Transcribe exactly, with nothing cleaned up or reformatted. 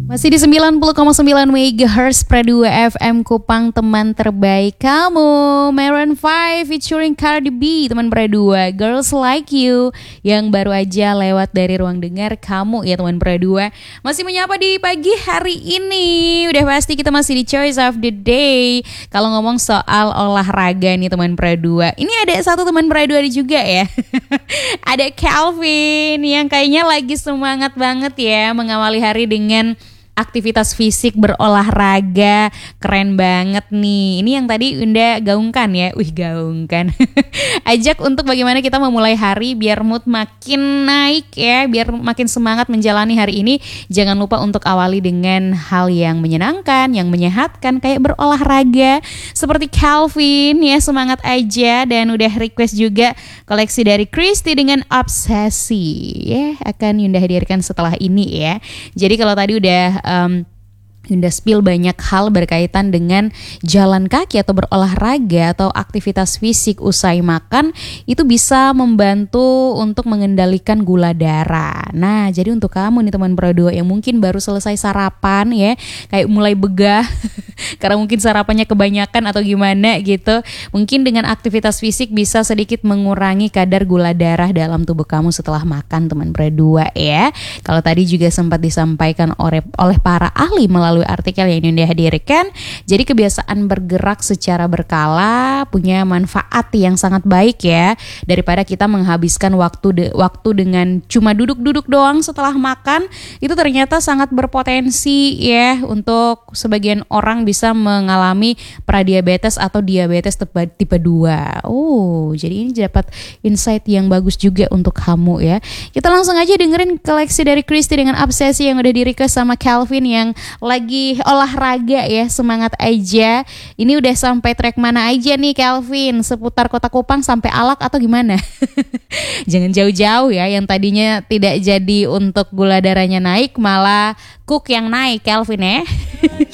Masih di sembilan puluh koma sembilan megahertz Pra dua F M Kupang, teman terbaik kamu. Maroon five featuring Cardi B, teman Pra dua, Girls Like You, yang baru aja lewat dari ruang dengar kamu ya teman Pra dua. Masih menyapa di pagi hari ini. Udah pasti kita masih di Choice of the Day. Kalau ngomong soal olahraga nih teman Pra dua, ini ada satu teman Pra dua juga ya. Ada Calvin yang kayaknya lagi semangat banget ya mengawali hari dengan aktivitas fisik, berolahraga. Keren banget nih. Ini yang tadi Unda gaungkan ya. Wih, gaungkan. Ajak untuk bagaimana kita memulai hari biar mood makin naik ya, biar makin semangat menjalani hari ini. Jangan lupa untuk awali dengan hal yang menyenangkan, yang menyehatkan, kayak berolahraga. Seperti Calvin ya, semangat aja. Dan udah request juga koleksi dari Christy dengan Obsesi ya, akan Yunda hadirkan setelah ini ya. Jadi kalau tadi udah Um, Yunda spill banyak hal berkaitan dengan jalan kaki atau berolahraga atau aktivitas fisik usai makan, itu bisa membantu untuk mengendalikan gula darah. Nah, jadi untuk kamu nih teman Pra dua yang mungkin baru selesai sarapan ya, kayak mulai begah karena mungkin sarapannya kebanyakan atau gimana gitu, mungkin dengan aktivitas fisik bisa sedikit mengurangi kadar gula darah dalam tubuh kamu setelah makan teman Pra dua ya. Kalau tadi juga sempat disampaikan oleh, oleh para ahli melalui artikel yang Yunda hadirkan, jadi kebiasaan bergerak secara berkala punya manfaat yang sangat baik ya, daripada kita menghabiskan waktu de- waktu dengan cuma duduk-duduk doang setelah makan. Itu ternyata sangat berpotensi ya untuk sebagian orang bisa mengalami pradiabetes atau diabetes tipe dua. Oh, jadi ini dapat insight yang bagus juga untuk kamu ya. Kita langsung aja dengerin koleksi dari Christy dengan Obsesi yang udah di-request sama Calvin yang lagi olahraga ya, semangat aja. Ini udah sampai track mana aja nih Calvin? Seputar Kota Kupang sampai Alak atau gimana? Jangan jauh-jauh ya, yang tadinya tidak jadi untuk gula darahnya naik malah cook yang naik Calvin ya.